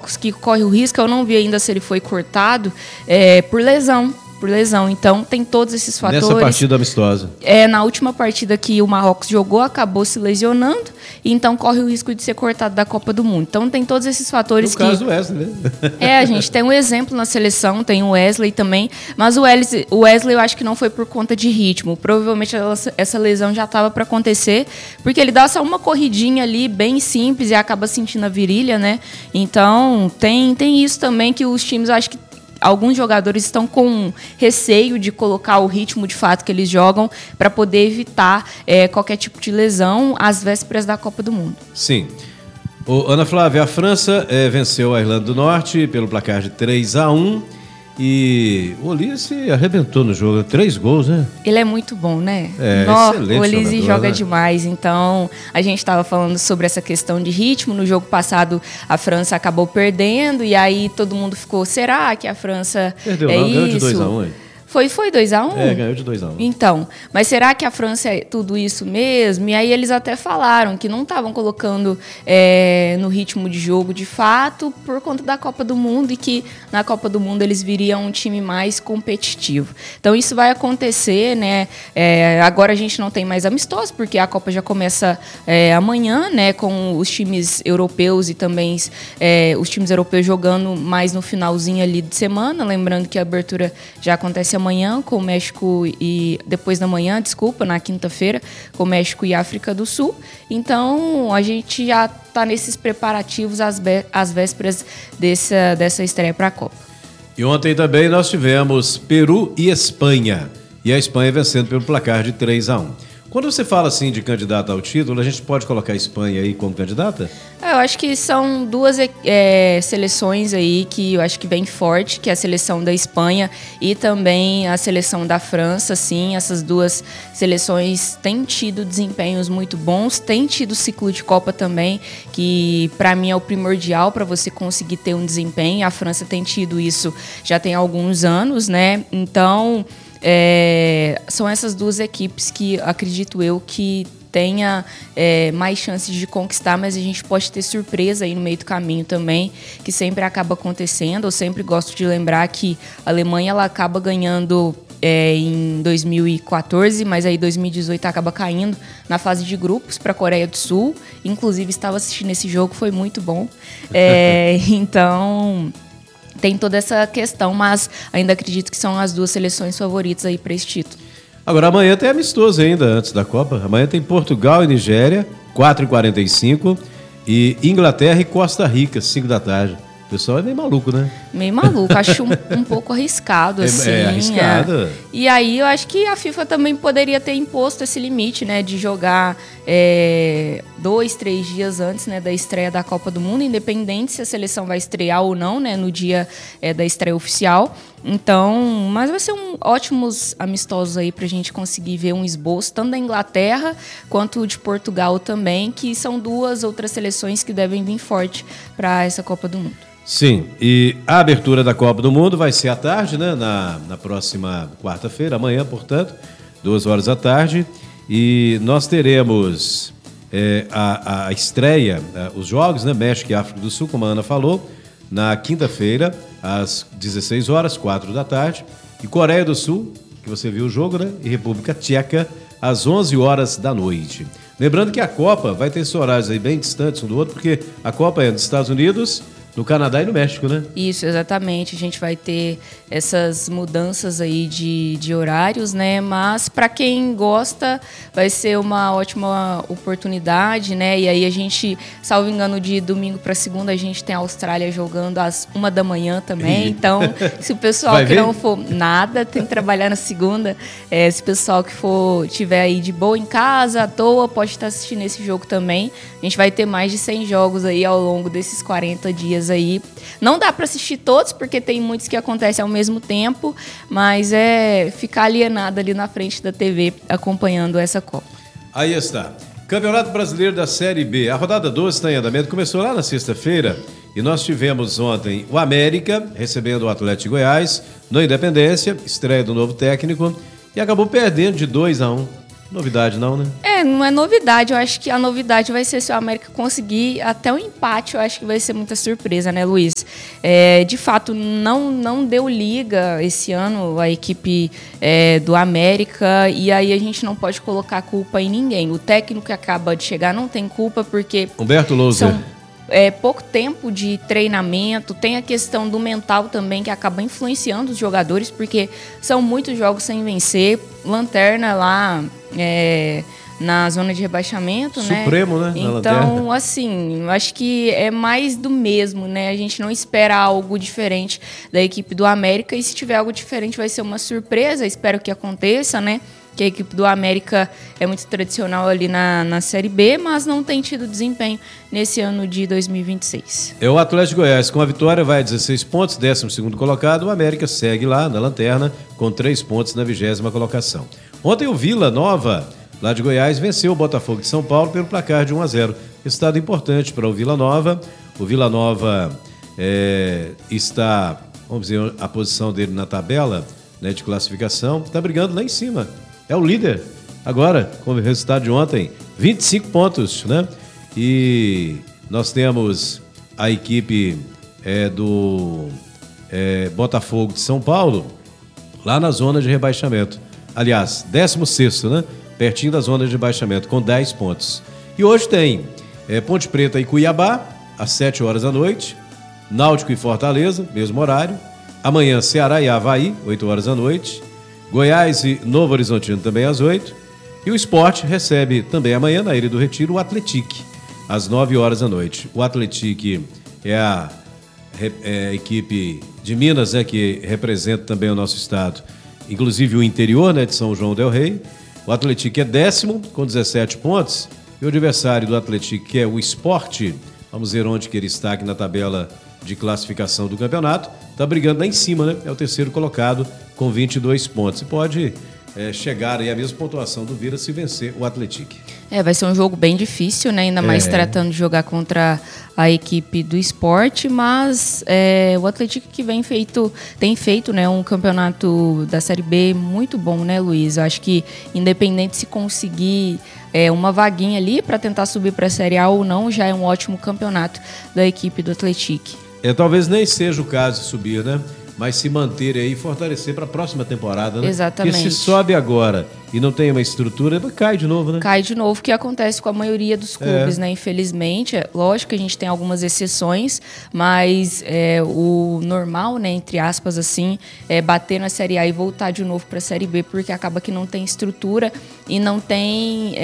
Marrocos, que corre o risco, eu não vi ainda se ele foi cortado, por lesão. Então tem todos esses fatores. Nessa partida amistosa. Na última partida que o Marrocos jogou, acabou se lesionando, e então corre o risco de ser cortado da Copa do Mundo. Então tem todos esses fatores no caso do Wesley, né? A gente tem um exemplo na seleção, tem o Wesley também, mas o Wesley eu acho que não foi por conta de ritmo. Provavelmente essa lesão já estava para acontecer, porque ele dá só uma corridinha ali, bem simples, e acaba sentindo a virilha, né? Então tem isso também, que os times, eu acho que alguns jogadores estão com receio de colocar o ritmo de fato que eles jogam para poder evitar qualquer tipo de lesão às vésperas da Copa do Mundo. Sim. Ana Flávia, a França venceu a Irlanda do Norte pelo placar de 3-1 e o Olise arrebentou no jogo, 3 gols, né? Ele é muito bom, né? Excelente. O Olise joga, né? demais. Então, a gente estava falando sobre essa questão de ritmo. No jogo passado, a França acabou perdendo e aí todo mundo ficou, será que a França Perdeu, é não, isso? ganhou de 2-1, hein? Foi 2-1? Ganhou de 2-1. Então, mas será que a França é tudo isso mesmo? E aí eles até falaram que não estavam colocando no ritmo de jogo de fato por conta da Copa do Mundo e que na Copa do Mundo eles viriam um time mais competitivo. Então isso vai acontecer, né? Agora a gente não tem mais amistosos porque a Copa já começa amanhã, né? Com os times europeus e também os times europeus jogando mais no finalzinho ali de semana. Lembrando que a abertura já acontece amanhã com o México e depois da manhã, na quinta-feira, com o México e África do Sul. Então, a gente já está nesses preparativos às vésperas dessa estreia para a Copa. E ontem também nós tivemos Peru e Espanha. E a Espanha vencendo pelo placar de 3-1. Quando você fala assim de candidata ao título, a gente pode colocar a Espanha aí como candidata? Eu acho que são duas seleções aí que eu acho que vem forte, que é a seleção da Espanha e também a seleção da França, sim. Essas duas seleções têm tido desempenhos muito bons, têm tido ciclo de Copa também, que para mim é o primordial para você conseguir ter um desempenho. A França tem tido isso já tem alguns anos, né? Então, são essas duas equipes que acredito eu que tenha mais chances de conquistar, mas a gente pode ter surpresa aí no meio do caminho também, que sempre acaba acontecendo. Eu sempre gosto de lembrar que a Alemanha ela acaba ganhando em 2014, mas aí 2018 acaba caindo na fase de grupos para a Coreia do Sul. Inclusive estava assistindo esse jogo, foi muito bom. Então tem toda essa questão, mas ainda acredito que são as duas seleções favoritas aí para esse título. Agora, amanhã tem amistoso ainda, antes da Copa. Amanhã tem Portugal e Nigéria, 4h45, e Inglaterra e Costa Rica, 5 da tarde. O pessoal é meio maluco, né? Meio maluco, acho um pouco arriscado, assim. É arriscado. E aí eu acho que a FIFA também poderia ter imposto esse limite, né? De jogar 2, 3 dias antes, né, da estreia da Copa do Mundo, independente se a seleção vai estrear ou não, né? No dia da estreia oficial. Então, mas vai ser ótimos amistosos aí pra gente conseguir ver um esboço, tanto da Inglaterra quanto de Portugal também, que são duas outras seleções que devem vir forte para essa Copa do Mundo. Sim, e a abertura da Copa do Mundo vai ser à tarde, né? Na próxima quarta-feira, amanhã, portanto, 2h da tarde. E nós teremos a estreia, os jogos, né? México e África do Sul, como a Ana falou, na quinta-feira, às 16h, 4 da tarde. E Coreia do Sul, que você viu o jogo, né? E República Tcheca, às 11h da noite. Lembrando que a Copa vai ter esses horários aí bem distantes um do outro, porque a Copa é nos Estados Unidos, no Canadá e no México, né? Isso, exatamente. A gente vai ter essas mudanças aí de horários, né? Mas para quem gosta, vai ser uma ótima oportunidade, né? E aí a gente, salvo engano, de domingo para segunda, a gente tem a Austrália jogando às 1 da manhã também. Então, se o pessoal que não for nada, tem que trabalhar na segunda. Se o pessoal que tiver aí de boa em casa, à toa, pode estar assistindo esse jogo também. A gente vai ter mais de 100 jogos aí ao longo desses 40 dias aí. Não dá para assistir todos, porque tem muitos que acontecem ao mesmo tempo, mas ficar alienado ali na frente da TV acompanhando essa Copa. Aí está. Campeonato Brasileiro da Série B. A rodada 12 está em andamento. Começou lá na sexta-feira e nós tivemos ontem o América recebendo o Atlético de Goiás no Independência, estreia do novo técnico, e acabou perdendo de 2-1. Novidade não, né? não é novidade. Eu acho que a novidade vai ser se o América conseguir até o empate. Eu acho que vai ser muita surpresa, né, Luiz? De fato, não deu liga esse ano a equipe do América, e aí a gente não pode colocar a culpa em ninguém. O técnico que acaba de chegar não tem culpa, porque Humberto Louser. Pouco tempo de treinamento, tem a questão do mental também, que acaba influenciando os jogadores, porque são muitos jogos sem vencer, lanterna lá na zona de rebaixamento, Supremo, né? Então, assim, eu acho que é mais do mesmo, né? A gente não espera algo diferente da equipe do América, e se tiver algo diferente vai ser uma surpresa, espero que aconteça, né? Que a equipe do América é muito tradicional ali na Série B, mas não tem tido desempenho nesse ano de 2026. O Atlético Goiás, com a vitória, vai a 16 pontos, 12º colocado. O América segue lá na lanterna, com 3 pontos na 20ª colocação. Ontem o Vila Nova, lá de Goiás, venceu o Botafogo de São Paulo pelo placar de 1-0. Resultado importante para o Vila Nova. O Vila Nova está, vamos dizer, a posição dele na tabela, né, de classificação, está brigando lá em cima. É o líder agora, com o resultado de ontem, 25 pontos, né? E nós temos a equipe do Botafogo de São Paulo, lá na zona de rebaixamento. Aliás, 16º, né? Pertinho da zona de rebaixamento, com 10 pontos. E hoje tem Ponte Preta e Cuiabá, às 7 horas da noite. Náutico e Fortaleza, mesmo horário. Amanhã, Ceará e Avaí, 8 horas da noite. Goiás e Novo Horizontino também às 8. E o Sport recebe também amanhã, na Ilha do Retiro, o Atlético, às 9 horas da noite. O Atlético é a equipe de Minas, né, que representa também o nosso estado, inclusive o interior, né, de São João del Rei. O Atlético é 10º, com 17 pontos. E o adversário do Atlético, que é o Sport, vamos ver onde que ele está aqui na tabela de classificação do campeonato, está brigando lá em cima, né? É o 3º colocado com 22 pontos. E pode chegar aí a mesma pontuação do Vila se vencer o Atlético. Vai ser um jogo bem difícil, né? Ainda mais tratando de jogar contra a equipe do Sport, mas o Atlético que tem feito, né, um campeonato da Série B muito bom, né, Luiz? Eu acho que independente se conseguir uma vaguinha ali para tentar subir para a Série A ou não, já é um ótimo campeonato da equipe do Atlético. Talvez nem seja o caso de subir, né? Mas se manter aí e fortalecer para a próxima temporada, né? Exatamente. Porque se sobe agora e não tem uma estrutura, cai de novo, né? Cai de novo, que acontece com a maioria dos clubes, né? Infelizmente. Lógico que a gente tem algumas exceções, mas o normal, né, entre aspas, assim, é bater na Série A e voltar de novo para a Série B, porque acaba que não tem estrutura e não tem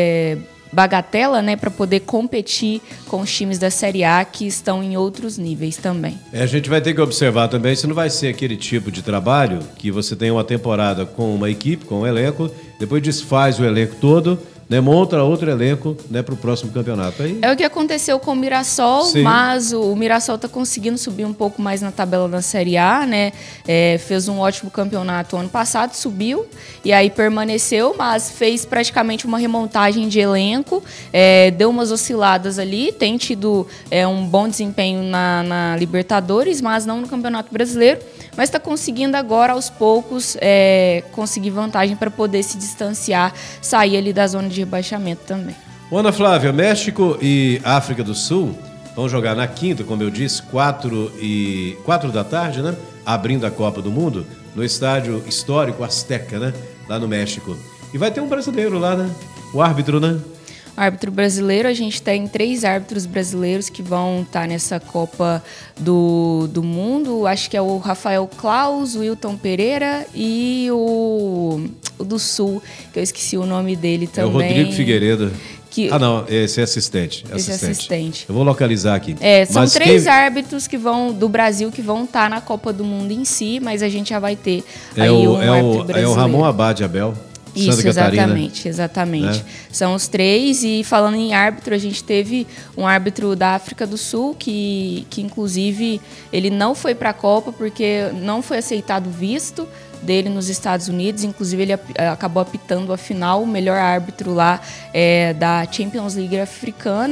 bagatela, né, para poder competir com os times da Série A que estão em outros níveis também. A gente vai ter que observar também se não vai ser aquele tipo de trabalho que você tem uma temporada com uma equipe, com um elenco, depois desfaz o elenco todo, né, monta outro elenco, né, para o próximo campeonato. Aí... É o que aconteceu com o Mirassol, Sim. Mas o Mirassol está conseguindo subir um pouco mais na tabela da Série A, né? Fez um ótimo campeonato ano passado, subiu e aí permaneceu, mas fez praticamente uma remontagem de elenco, deu umas osciladas ali, tem tido um bom desempenho na Libertadores, mas não no Campeonato Brasileiro, mas está conseguindo agora, aos poucos, conseguir vantagem para poder se distanciar, sair ali da zona de rebaixamento também. Ana Flávia, México e África do Sul vão jogar na quinta, como eu disse, 4 da tarde, né? Abrindo a Copa do Mundo, no estádio histórico Azteca, né? Lá no México. E vai ter um brasileiro lá, né? O árbitro, né? Árbitro brasileiro, a gente tem 3 árbitros brasileiros que vão estar nessa Copa do Mundo. Acho que é o Rafael Claus, o Wilton Pereira e o do Sul, que eu esqueci o nome dele também. É o Rodrigo Figueiredo. Não, esse é assistente. Eu vou localizar aqui. São 3 árbitros que vão do Brasil que vão estar na Copa do Mundo em si, mas a gente já vai ter aí um árbitro brasileiro. É o Ramon Abad Abel. Isso, Santa Catarina. exatamente. Né? São os 3, e falando em árbitro, a gente teve um árbitro da África do Sul que inclusive, ele não foi para a Copa porque não foi aceitado o visto dele nos Estados Unidos, inclusive ele acabou apitando a final, o melhor árbitro lá da Champions League africana,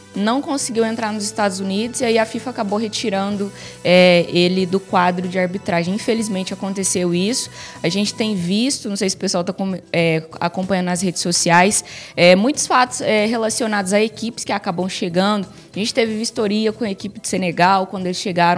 não conseguiu entrar nos Estados Unidos e aí a FIFA acabou retirando ele do quadro de arbitragem. Infelizmente aconteceu isso. A gente tem visto, não sei se o pessoal está acompanhando nas redes sociais, muitos fatos relacionados a equipes que acabam chegando. A gente teve vistoria com a equipe de Senegal, quando eles chegaram